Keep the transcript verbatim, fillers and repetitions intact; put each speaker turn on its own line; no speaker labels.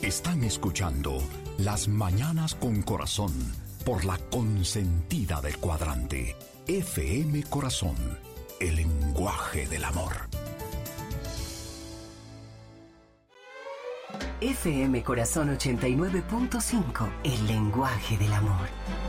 Están escuchando Las Mañanas con Corazón por la consentida del cuadrante. F M Corazón, el lenguaje del amor.
F M Corazón ochenta y nueve punto cinco, el lenguaje del amor.